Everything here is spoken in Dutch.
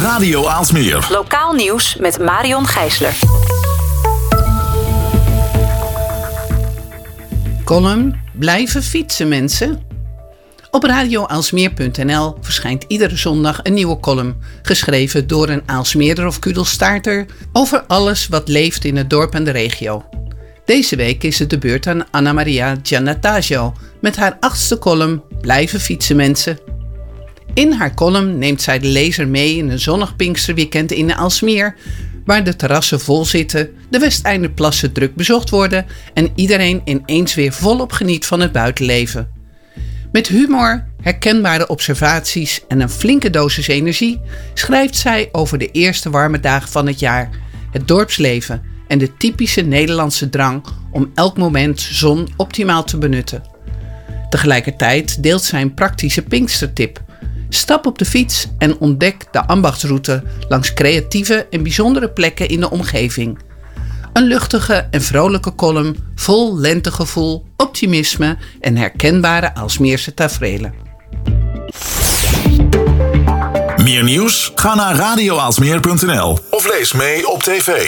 Radio Aalsmeer. Lokaal nieuws met Marion Gijsler. Column Blijven fietsen, mensen. Op radioaalsmeer.nl verschijnt iedere zondag een nieuwe column, geschreven door een Aalsmeerder of Kudelstaarter, over alles wat leeft in het dorp en de regio. Deze week is het de beurt aan Anna Maria Giannataggio met haar 8e column Blijven fietsen, mensen. In haar column neemt zij de lezer mee in een zonnig Pinksterweekend in Aalsmeer, waar de terrassen vol zitten, de Westeinderplassen druk bezocht worden en iedereen ineens weer volop geniet van het buitenleven. Met humor, herkenbare observaties en een flinke dosis energie schrijft zij over de eerste warme dagen van het jaar, het dorpsleven en de typische Nederlandse drang om elk moment zon optimaal te benutten. Tegelijkertijd deelt zij een praktische Pinkstertip. Stap op de fiets en ontdek de ambachtsroute langs creatieve en bijzondere plekken in de omgeving. Een luchtige en vrolijke column vol lentegevoel, optimisme en herkenbare Aalsmeerse taferelen. Meer nieuws? Ga naar radioaalsmeer.nl of lees mee op tv.